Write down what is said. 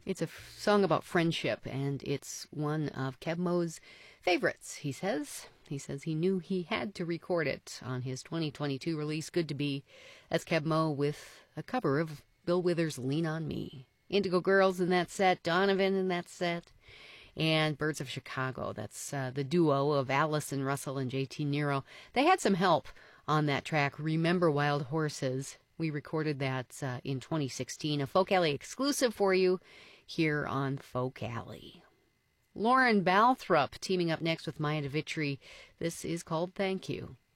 It's a song about friendship, and it's one of Keb' Mo's favorites, he says. He says he knew he had to record it on his 2022 release, Good to Be. That's Keb' Mo with a cover of Bill Withers' Lean on Me. Indigo Girls in that set, Donovan in that set, and Birds of Chicago. That's the duo of Allison Russell and JT Nero. They had some help on that track, Remember Wild Horses. We recorded that in 2016, a Folk Alley exclusive for you here on Folk Alley. Lauren Balthrop teaming up next with Maya DeVitri. This is called Thank You.